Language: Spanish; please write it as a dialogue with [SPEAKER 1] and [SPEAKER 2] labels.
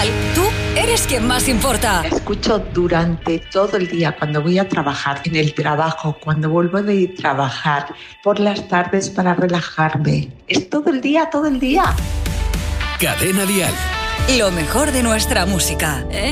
[SPEAKER 1] Dial, tú eres quien más importa.
[SPEAKER 2] Escucho durante todo el día, cuando voy a trabajar, en el trabajo, cuando vuelvo de trabajar, por las tardes para relajarme. Es todo el día, todo el día.
[SPEAKER 3] Cadena Dial.
[SPEAKER 1] Lo mejor de nuestra música, ¿eh?